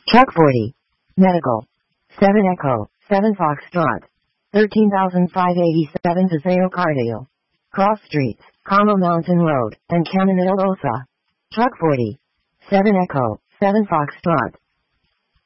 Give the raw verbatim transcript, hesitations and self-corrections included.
Truck forty. Medical. seven Echo, seven Foxtrot. thirteen thousand five hundred eighty-seven Paseo Cardio. Cross Streets, Como Mountain Road, and Camino Osa. Truck forty. seven Echo, seven Foxtrot.